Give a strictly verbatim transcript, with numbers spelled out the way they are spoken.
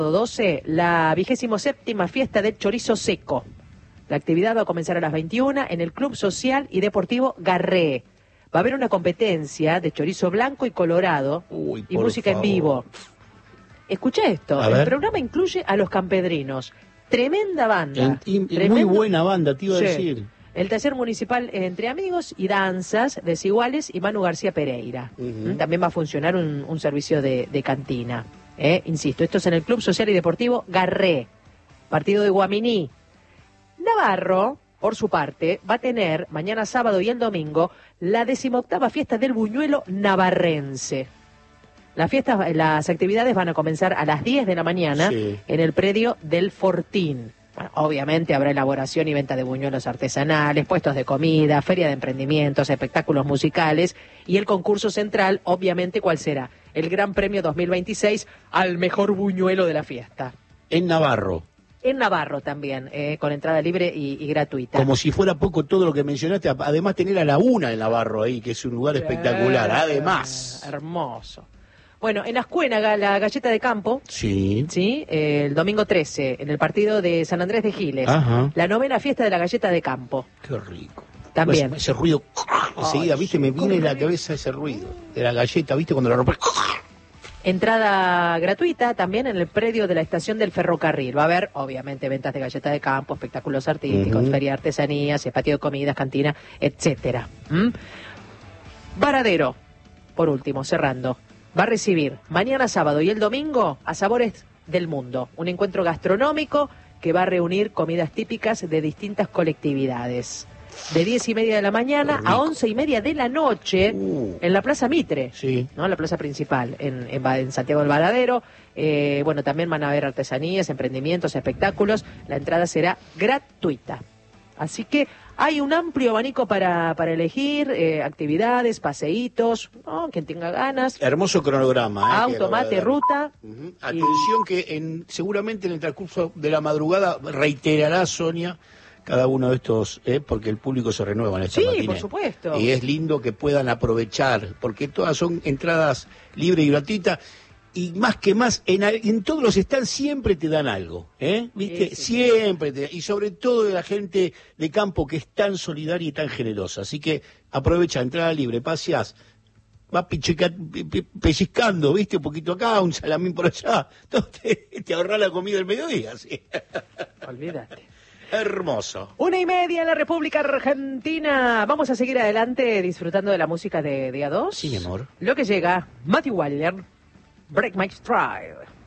doce, la vigésimo séptima fiesta del chorizo seco. La actividad va a comenzar a las veintiuna en el Club Social y Deportivo Garré. Va a haber una competencia de chorizo blanco y colorado. Uy, y música favor. en vivo. Escucha esto, A el ver. programa incluye a Los Campedrinos. Tremenda banda. En- y- y Tremendo- muy buena banda, te iba Sí. a decir. El taller municipal Entre Amigos y Danzas Desiguales y Manu García Pereira. Ujú. ¿Mm? También va a funcionar un, un servicio de, de cantina. ¿eh? Insisto, esto es en el Club Social y Deportivo Garré, partido de Guaminí. Navarro, por su parte, va a tener mañana sábado y el domingo la decimoctava fiesta del buñuelo navarrense. Las fiestas, las actividades van a comenzar a las diez de la mañana Sí. en el predio del Fortín. Bueno, obviamente habrá elaboración y venta de buñuelos artesanales, puestos de comida, feria de emprendimientos, espectáculos musicales y el concurso central, obviamente, ¿cuál será? El Gran Premio dos mil veintiséis al mejor buñuelo de la fiesta. En Navarro. En Navarro también, eh, con entrada libre y, y gratuita. Como si fuera poco todo lo que mencionaste, además tener a Laguna en Navarro ahí, que es un lugar espectacular, Eh, además. Hermoso. Bueno, en Ascuénaga, la galleta de campo, Sí. ¿sí? Eh, el domingo trece, en el partido de San Andrés de Giles. Ajá. La novena fiesta de la galleta de campo. Qué rico. También. Ese, ese ruido, enseguida, Ay, viste, me sí, viene en la correcto. cabeza ese ruido de la galleta, viste, cuando la rompes. Entrada gratuita también en el predio de la estación del ferrocarril. Va a haber, obviamente, ventas de galleta de campo, espectáculos artísticos, Ujú. feria de artesanías, patio de comidas, cantina, etcétera. ¿Mm? Varadero, por último, cerrando, va a recibir mañana sábado y el domingo a Sabores del Mundo, un encuentro gastronómico que va a reunir comidas típicas de distintas colectividades. De diez y media de la mañana Qué rico. a once y media de la noche Uh. en la Plaza Mitre. Sí. ¿No? La plaza principal en, en, Va- en Santiago del Varadero. Eh, bueno, también van a haber artesanías, emprendimientos, espectáculos. La entrada será gratuita. Así que hay un amplio abanico para, para elegir, eh, actividades, paseitos, ¿no? Quien tenga ganas, Hermoso cronograma. ¿eh? que auto, acaba de mate, dar. ruta. Ujú. Atención que en, seguramente en el transcurso de la madrugada reiterará Sonia cada uno de estos, ¿eh? porque el público se renueva en esta Sí, matiné. por supuesto. Y es lindo que puedan aprovechar, porque todas son entradas libres y gratuitas. Y más que más, en, al- en todos los stands siempre te dan algo, ¿eh? ¿Viste? Sí, sí, sí. Siempre. Te, y sobre todo de la gente de campo que es tan solidaria y tan generosa. Así que aprovecha, entrada libre, paseás, vas pichica- pe- pe- pellizcando, ¿viste? Un poquito acá, un salamín por allá. Entonces te, te ahorrás la comida del mediodía, ¿sí? Olvídate. Hermoso. Una y media en la República Argentina. Vamos a seguir adelante disfrutando de la música de, de A dos. Sí, mi amor. Lo que llega, Matthew Wilder, Break My Stride.